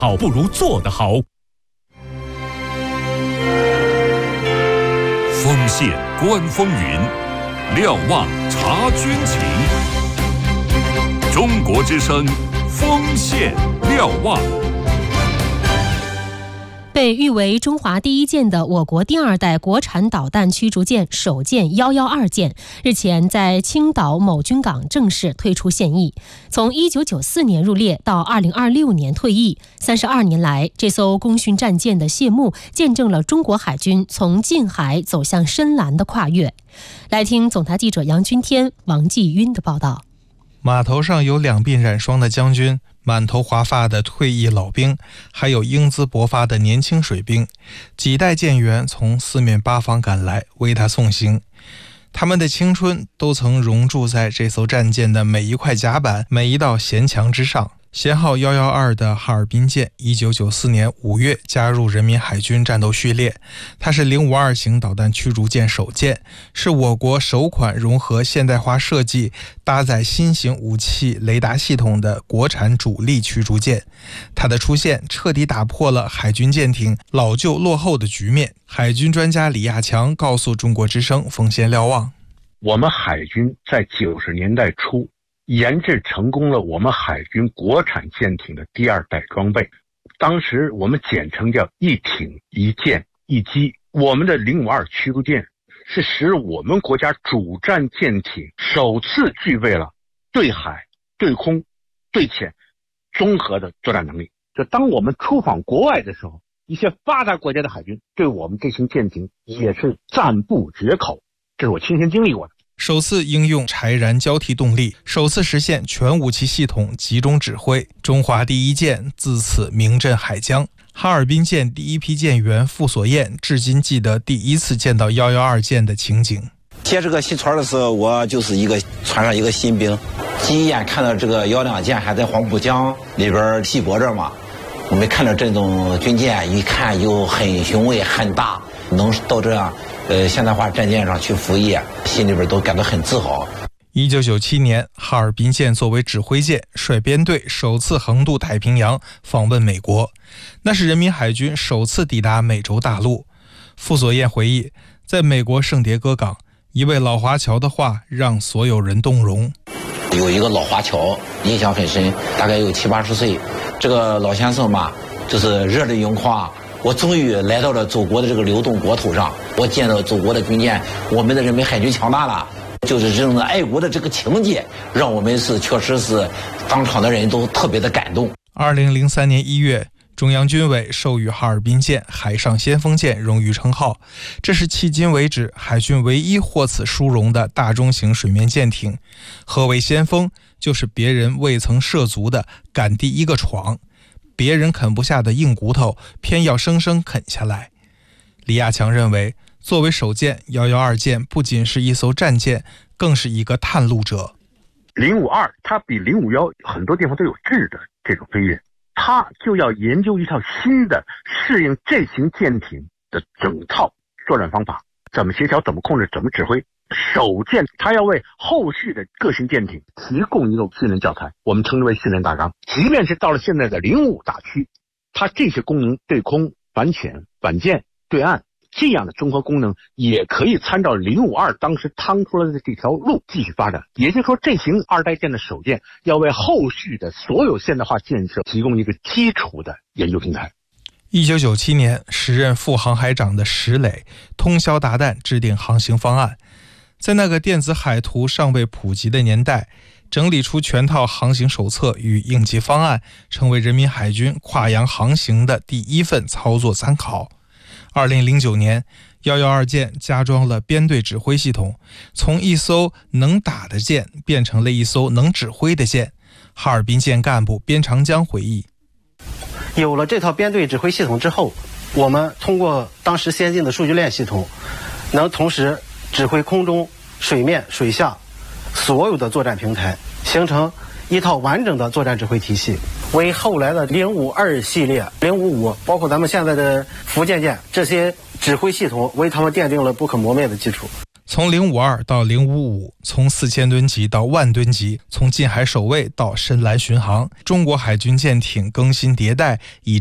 好不如做得好。 锋线观风云，瞭望察军情。中国之声，锋线瞭望。 被誉为中华第一舰的我国第二代国产导弹驱逐舰首舰112舰，日前在青岛某军港正式退出现役。从1994年入列到2026年退役，32年来，这艘功勋战舰的谢幕，见证了中国海军从近海走向深蓝的跨越。来听总台记者杨君天、王继晕的报道。 码头上有两鬓染霜的将军，满头华发的退役老兵，还有英姿勃发的年轻水兵，几代舰员从四面八方赶来为他送行。他们的青春都曾熔铸在这艘战舰的每一块甲板、每一道舷墙之上。舷号112的哈尔滨舰1994年5月加入人民海军战斗序列，它是052型导弹驱逐舰首舰，是我国首款融合现代化设计、搭载新型武器雷达系统的国产主力驱逐舰。它的出现彻底打破了海军舰艇老旧落后的局面。海军专家李亚强告诉中国之声锋线瞭望， 我们海军在90年代初研制成功了我们海军国产舰艇的第二代装备，当时我们简称叫一艇一舰一机。我们的052驱逐舰是使我们国家主战舰艇首次具备了对海、对空、对潜综合的作战能力。就当我们出访国外的时候，一些发达国家的海军对我们这型舰艇也是赞不绝口，这是我亲身经历过的。 首次应用柴燃交替动力，首次实现全武器系统集中指挥，中华第一舰自此名震海疆。哈尔滨舰第一批舰员傅所彦至今记得第一次见到112舰的情景。 接这个新船的时候，我就是船上一个新兵，第一眼看到这个102舰还在黄浦江里边戏泊着嘛，我们看到这种军舰，一看又很雄伟很大，能到这样现代化战舰上去服役，心里边都感到很自豪。 1997年，哈尔滨舰作为指挥舰，率编队首次横渡太平洋，访问美国。那是人民海军首次抵达美洲大陆。傅所彦回忆，在美国圣迭戈港，一位老华侨的话让所有人动容。 有一个老华侨印象很深，大概有70、80岁。这个老先生嘛，就是热泪盈眶。我终于来到了祖国的这个流动国土上，我见到祖国的军舰，我们的人民海军强大了，就是这种的爱国的这个情节，让我们确实是当场的人都特别的感动。 2003年1月，中央军委授予哈尔滨舰海上先锋舰荣誉称号，这是迄今为止海军唯一获此殊荣的大中型水面舰艇。何为先锋？就是别人未曾涉足的敢第一个闯，别人啃不下的硬骨头，偏要生生啃下来。李亚强认为，作为首舰112舰不仅是一艘战舰，更是一个探路者。 052它比051很多地方都有质的这种飞跃，它就要研究一套新的适应这型舰艇的整套作战方法，怎么协调，怎么控制，怎么指挥。首舰它要为后续的各型舰艇提供一个训练教材，我们称之为训练大纲。即便是到了现在的055大驱，它这些功能，对空、反潜、反舰、对岸这样的综合功能，也可以参照052当时趟出来的这条路继续发展。也就是说，这型二代舰的首舰要为后续的所有现代化建设提供一个基础的研究平台。 1997年，时任副航海长的石磊通宵达旦制定航行方案。在那个电子海图尚未普及的年代，整理出全套航行手册与应急方案，成为人民海军跨洋航行的第一份操作参考。2009年，112舰加装了编队指挥系统，从一艘能打的舰变成了一艘能指挥的舰。哈尔滨舰干部边长江回忆， 有了这套编队指挥系统之后，我们通过当时先进的数据链系统，能同时指挥空中、水面、水下所有的作战平台，形成一套完整的作战指挥体系，为后来的052系列、055，包括咱们现在的福建舰这些指挥系统，为他们奠定了不可磨灭的基础。 从052到055，从4000吨级到10000吨级，从近海守卫到深蓝巡航，中国海军舰艇更新迭代，以